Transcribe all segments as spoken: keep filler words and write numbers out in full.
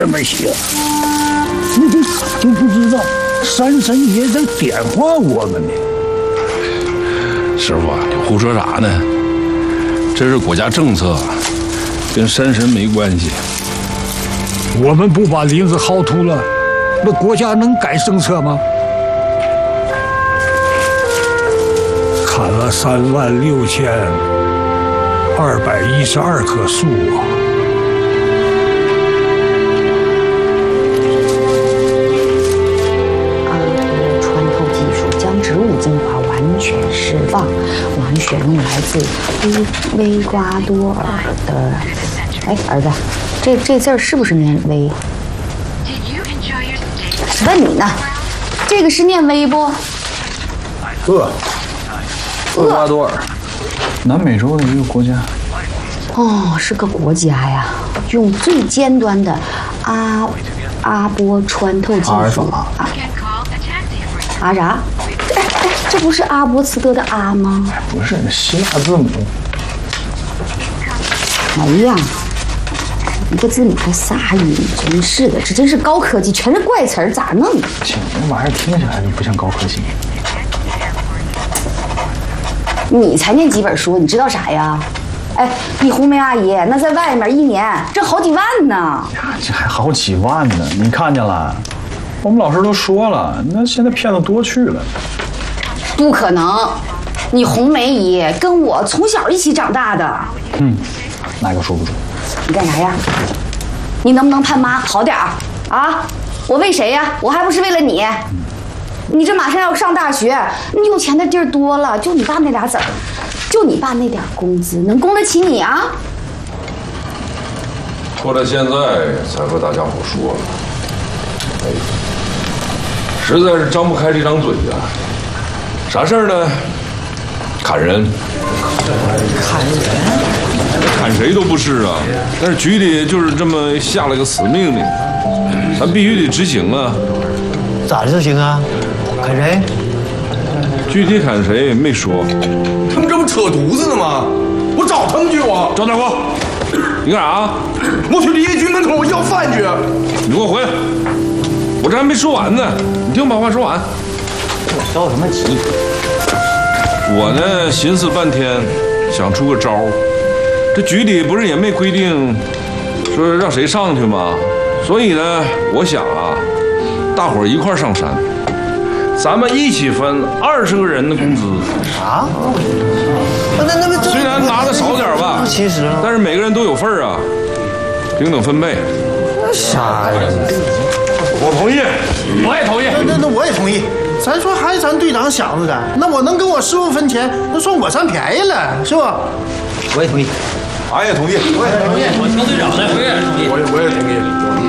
这么些，你这就不知道山神爷在点化我们呢。 师傅，你胡说啥呢？这是国家政策，跟山神没关系。 我们不把林子薅秃了，那国家能改政策吗？砍了三万六千二百一十二棵树啊！ 植物精华完全释放，完全用来自维维瓜多尔的。哎，儿子，这这字儿是不是念维？问你呢，这个是念维不？ 厄，厄瓜多尔，南美洲的一个国家。 哦，是个国家呀，用最尖端的阿阿波穿透技术啊啊啥？这不是阿波茨德的阿吗？ 不是，那希腊字母。 哎呀，一个字母还仨音，真是的，这真是高科技，全是怪词儿，咋弄？ 亲，那玩意儿听起来就不像高科技。 你才念几本书，你知道啥呀？哎，你红梅阿姨那在外面一年挣好几万呢。 呀，这还好几万呢，你看见了？我们老师都说了，那现在骗子多去了。 不可能，你红梅姨跟我从小一起长大的。 嗯，那个说不准。 你干啥呀？你能不能盼妈好点儿啊？我为谁呀？我还不是为了你。你这马上要上大学，你有钱的地儿多了，就你爸那俩子儿，就你爸那点工资，能供得起你啊？ 拖到现在才和大家伙说了，哎，实在是张不开这张嘴呀、啊。啥事儿呢？砍人， 砍人， 砍谁都不是啊。但是局里就是这么下了个死命令，咱必须得执行啊。 咋执行啊？砍谁？ 具体砍谁没说。 他们这不扯犊子呢吗？我找他们去，我赵大国，你干啥？ 我去李业军门口要饭去。 你给我回来！我这还没说完呢，你听我把话说完。 着什么急？ 我呢，寻思半天，想出个招儿。这局里不是也没规定说让谁上去吗？所以呢，我想啊，大伙儿一块儿上山，咱们一起分二十个人的工资。 啊？那那那虽然拿的少点吧， 其实但是每个人都有份儿啊，平等分配。 啥呀？ 我同意， 我也同意。 那那那我也同意。咱说还是咱队长想着的，那我能跟我师傅分钱，那算我占便宜了，是吧？我也同意， 俺也同意， 我也同意，我当队长的，我也同意， 我也我也同意。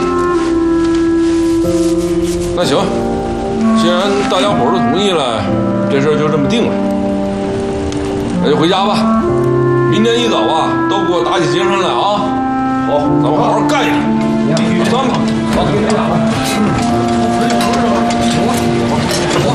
那行，既然大家伙都同意了，这事儿就这么定了。那就回家吧，明天一早啊，都给我打起精神来啊！好，咱们好好干一干。三吧，好，队长。